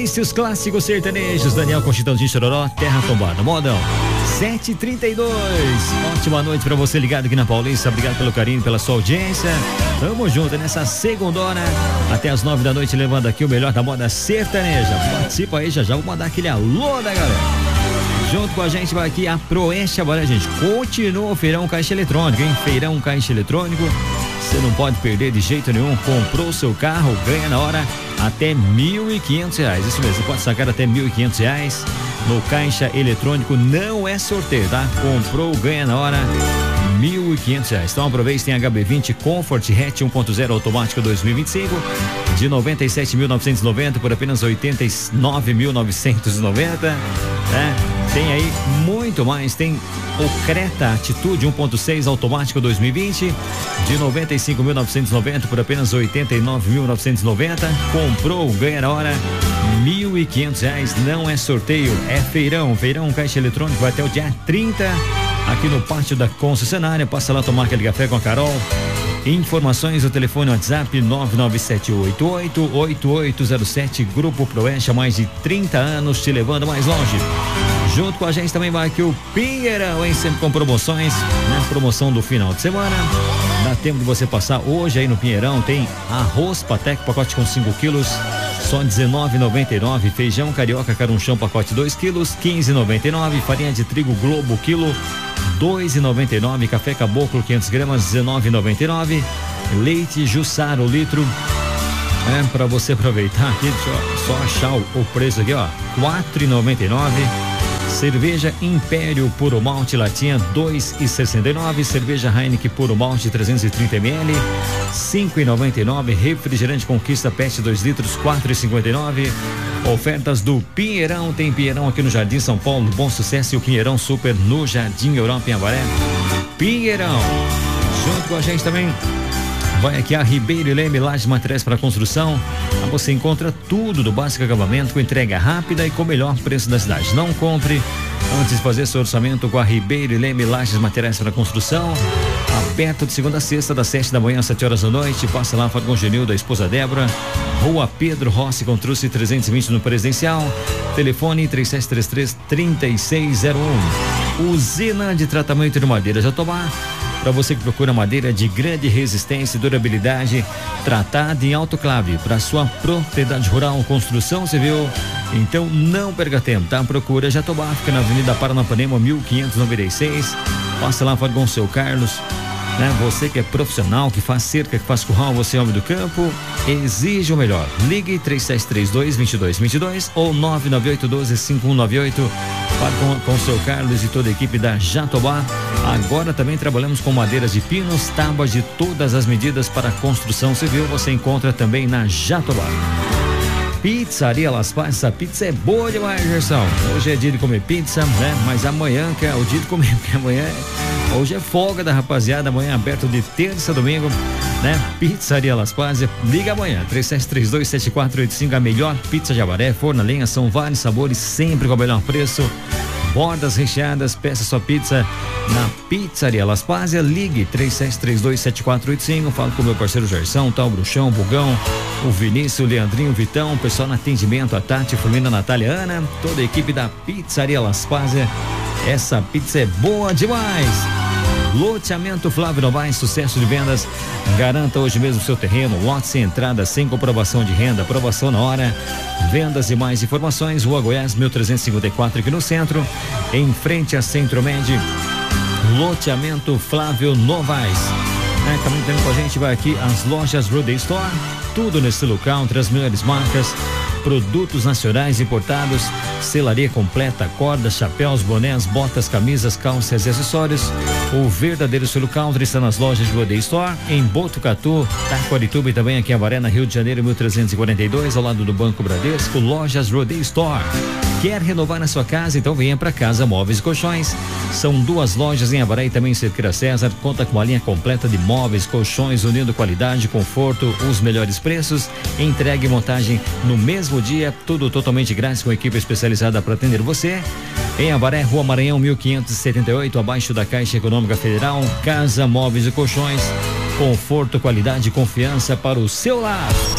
Playlist Os Clássicos Sertanejos, Daniel com Chitãozinho Chororó, Terra Tombada, modão 7h32. Ótima noite pra você ligado aqui na Paulista. Obrigado pelo carinho, pela sua audiência. Tamo junto nessa segundona até as 9 da noite, levando aqui o melhor da moda sertaneja. Participa aí, já vou mandar aquele alô da galera. Junto com a gente vai aqui a Proeste Avaré, gente. Continua o Feirão Caixa Eletrônico, hein? Feirão Caixa Eletrônico. Você não pode perder de jeito nenhum. Comprou seu carro, ganha na hora até R$1.500. Isso mesmo, você pode sacar até R$1.500 no Caixa Eletrônico. Não é sorteio, tá? Comprou, ganha na hora R$1.500. Então aproveite, tem HB20 Comfort Hatch 1.0 automático 2025 de 97.990 por apenas 89.990, né? Tem aí muito mais, tem o Creta Atitude 1.6 automático 2020 de 95.990 por apenas 89.990. Comprou, ganha na hora R$1.500. Não é sorteio, é feirão. Feirão Caixa Eletrônico vai até o dia 30 aqui no pátio da concessionária. Passa lá tomar aquele café com a Carol. Informações, o telefone WhatsApp 997888807. Grupo Proeste, há mais de 30 anos te levando mais longe. Junto com a gente também vai aqui o Pinheirão, hein? Sempre com promoções, né? Promoção do final de semana. Dá tempo de você passar hoje aí no Pinheirão. Tem arroz Pateco, pacote com 5 quilos, só R$19,99. Feijão carioca carunchão, pacote 2 quilos, R$15,99. Farinha de trigo Globo, quilo, R$2,99. Café Caboclo, 500 gramas, R$19,99. Leite Jussara, o litro, para você aproveitar aqui, deixa eu só achar o preço aqui, ó, R$4,99. Cerveja Império Puro Malte latinha, R$2,69. Cerveja Heineken Puro Malte 330 ml, R$5,99. Refrigerante Conquista PET 2 litros, R$4,59. Ofertas do Pinheirão, tem Pinheirão aqui no Jardim São Paulo, Bom Sucesso, e o Pinheirão Super no Jardim Europa em Avaré. Pinheirão. Junto com a gente também vai aqui a Ribeiro e Leme Lajes Materiais para Construção. Você encontra tudo do básico acabamento com entrega rápida e com o melhor preço da cidade. Não compre antes de fazer seu orçamento com a Ribeiro e Leme Lajes Materiais para Construção. Aberto de segunda a sexta, das 7 da manhã às 7 horas da noite. Passa lá, fala com o Genil, da esposa Débora. Rua Pedro Rossi, com Truce 320 no Presidencial. Telefone 3733-3601. Usina de Tratamento de Madeira Jatobá. Para você que procura madeira de grande resistência e durabilidade, tratada em autoclave para sua propriedade rural, construção civil, então não perca tempo, tá? Procura Jatobá, fica na Avenida Paranapanema 1596. Passa lá, fala com o seu Carlos, né? Você que é profissional, que faz cerca, que faz curral, você é homem do campo, exige o melhor. Ligue 3732-2222 ou 99812-5198. Fale com o seu Carlos e toda a equipe da Jatobá. Agora também trabalhamos com madeiras de pinos, tábuas de todas as medidas para construção civil. Você encontra também na Jatobá. Pizzaria Las Paz, essa pizza é boa demais, Gerson. Hoje é dia de comer pizza, né? Mas amanhã que é o dia de comer, porque amanhã, hoje é folga da rapaziada, amanhã é aberto de terça a domingo, né? Pizzaria Las Paz, liga amanhã, 3732-7485, a melhor pizza de Avaré, forno a lenha, são vários sabores, sempre com o melhor preço. Bordas recheadas, peça sua pizza na Pizzaria Las Paz. Ligue 3732-7485. Fala com o meu parceiro Gerson, tá? O Bruxão, o Bugão, o Vinícius, o Leandrinho, o Vitão, o pessoal no atendimento, a Tati, a Firmina, a Natália, a Ana, toda a equipe da Pizzaria Las Paz. Essa pizza é boa demais. Loteamento Flávio Novaes, sucesso de vendas. Garanta hoje mesmo seu terreno, lote sem entrada, sem comprovação de renda, aprovação na hora. Vendas e mais informações, Rua Goiás 1354, aqui no centro, em frente a Centro Med. Loteamento Flávio Novaes. Também tendo com a gente, vai aqui as lojas Roday Store, tudo nesse local, entre as melhores marcas, produtos nacionais importados, selaria completa, cordas, chapéus, bonés, botas, camisas, calças e acessórios. O verdadeiro estilo country está nas lojas de Roday Store, em Botucatu, Taquarituba e também aqui em Avaré, na Rio de Janeiro, 1342, ao lado do Banco Bradesco. Lojas Roday Store. Quer renovar na sua casa? Então venha para Casa Móveis e Colchões. São 2 lojas em Avaré e também em Cerqueira César. Conta com uma linha completa de móveis, colchões, unindo qualidade, conforto, os melhores preços. Entrega e montagem no mesmo dia, tudo totalmente grátis, com equipe especializada para atender você. Em Avaré, Rua Maranhão 1578, abaixo da Caixa Econômica Federal. Casa Móveis e Colchões, conforto, qualidade e confiança para o seu lar.